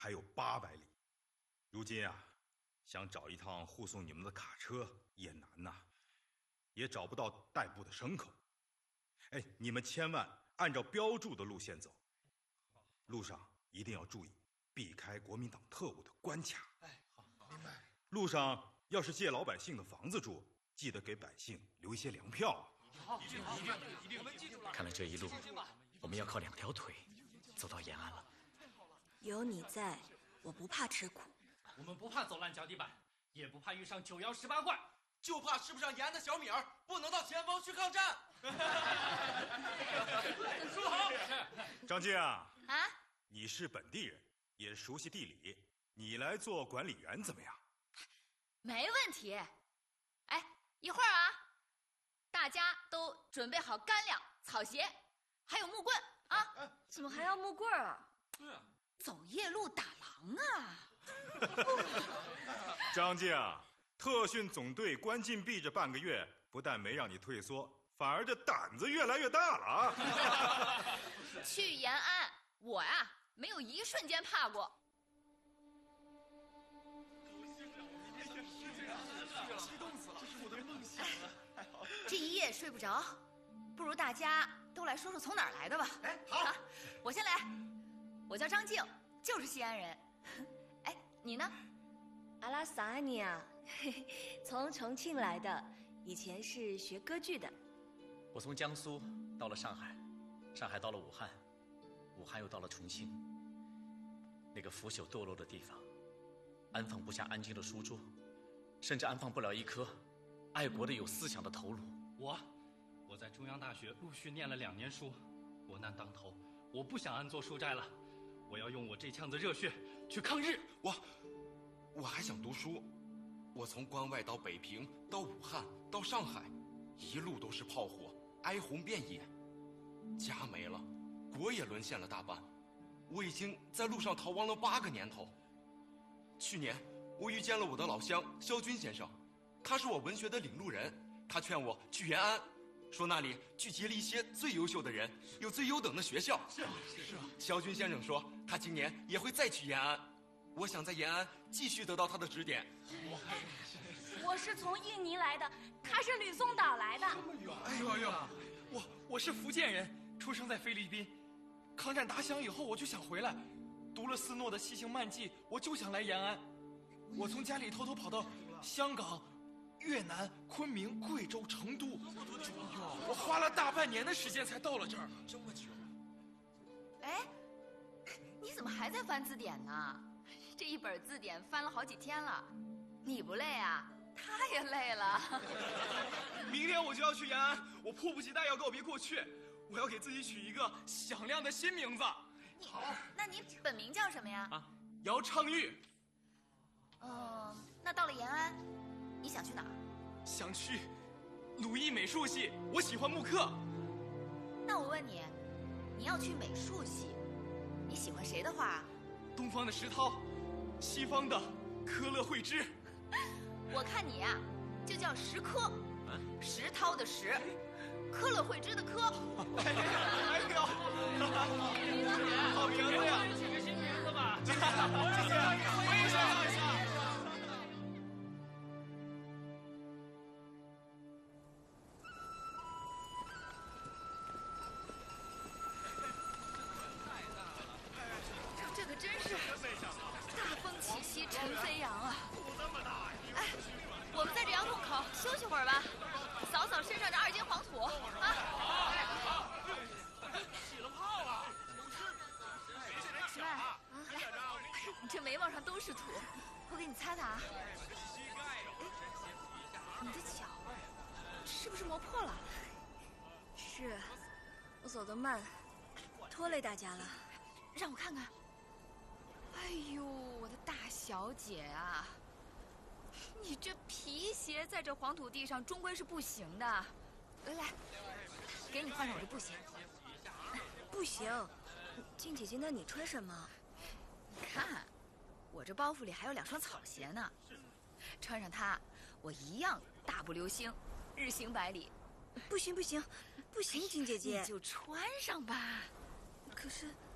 还有800里。如今啊，想找一趟护送你们的卡车也难呐，也找不到代步的牲口。哎，你们千万按照标注的路线走，路上一定要注意避开国民党特务的关卡。 哎，好，明白。 路上要是借老百姓的房子住，记得给百姓留一些粮票。 好，一定，我们记住了。 看来这一路我们要靠2条腿走到延安了。 有你在，我不怕吃苦。 我们不怕走烂脚底板，也不怕遇上9摇18怪， 就怕吃不上延安的小米儿，不能到前方去抗战。 说得好。 张静啊， 你是本地人，也熟悉地理， 你来做管理员怎么样？ 没问题。哎，一会儿啊，大家都准备好干粮、草鞋，还有木棍啊！ 怎么还要木棍啊？ 对啊， 走夜路打狼啊！ 张静，特训总队关禁闭这半个月，不但没让你退缩，反而这胆子越来越大了啊！ 去延安，我呀没有一瞬间怕过。 激动死了，这是我的梦想啊！ 这一夜睡不着，不如大家都来说说从哪儿来的吧。 哎，好， 我先来。我叫张静，就是西安人。哎，你呢？ 阿拉萨安尼亚，从重庆来的，以前是学歌剧的。 我从江苏到了上海，上海到了武汉，武汉又到了重庆。那个腐朽堕落的地方，安放不下安静的书桌，甚至安放不了一颗爱国的有思想的头颅。 我在中央大学陆续念了2年书，国难当头，我不想安坐书斋了，我要用我这腔子热血去抗日。 我还想读书，我从关外到北平，到武汉，到上海，一路都是炮火，哀鸿遍野，家没了，国也沦陷了大半，我已经在路上逃亡了8个年头。去年我遇见了我的老乡萧军先生，他是我文学的领路人，他劝我去延安，说那里聚集了一些最优秀的人，有最优等的学校。是啊。萧军先生说他今年也会再去延安，我想在延安继续得到他的指点。 我是从印尼来的，他是吕宋岛来的。 哎呦，我是福建人，出生在菲律宾。抗战打响以后，我就想回来，读了斯诺的《西行漫记》，我就想来延安。我从家里偷偷跑到香港、越南、昆明、贵州、成都，我花了大半年的时间才到了这儿。 这么久？ 哎，你怎么还在翻字典呢？这一本字典翻了好几天了，你不累啊？他也累了。 明天我就要去延安，我迫不及待要告别过去，我要给自己取一个响亮的新名字。 好，那你本名叫什么呀？ 姚昌钰。 那到了延安，你想去哪儿？ 想去鲁艺美术系，我喜欢木刻。 那我问你，你要去美术系，你喜欢谁的画？ 东方的石涛，西方的科勒惠芝。 我看你呀，就叫石科，石涛的石，科勒惠芝的科。 哎呦，好名字呀！ 取个新名字吧。 我也想要一下。 这可真是大风起兮尘飞扬啊！哎，我们在这窑洞口休息会儿吧，扫扫身上这2斤黄土啊！ 起了泡了。 石曼，来，你这眉毛上都是土，我给你擦擦啊。你的脚是不是磨破了？ 是，我走得慢，拖累大家了。 让我看看。哎呦，我的大小姐啊，你这皮鞋在这黄土地上终归是不行的。来，给你换上我的布鞋。 不行，静姐姐，那你穿什么？ 你看，我这包袱里还有2双草鞋呢，穿上它，我一样大步流星，日行百里。 不行，静姐姐， 你就穿上吧。 可是